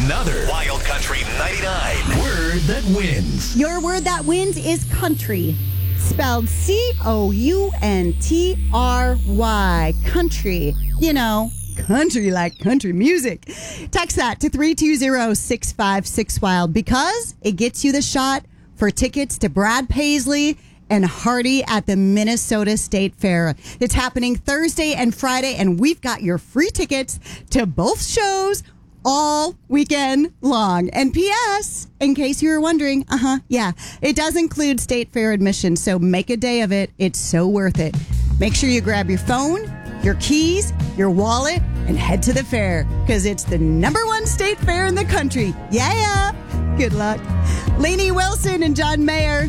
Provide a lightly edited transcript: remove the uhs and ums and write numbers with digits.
another Wild Country 99 word that wins. Your word that wins is country. Spelled Country. Country. You know, country like country music. Text that to 320-656-WILD because it gets you the shot for tickets to Brad Paisley and Hardy at the Minnesota State Fair. It's happening Thursday and Friday, and we've got your free tickets to both shows all weekend long. And P.S., in case you were wondering, it does include State Fair admission, so make a day of it. It's so worth it. Make sure you grab your phone, your keys, your wallet, and head to the fair, because it's the #1 state fair in the country. Yeah. Good luck. Lainey Wilson and John Mayer.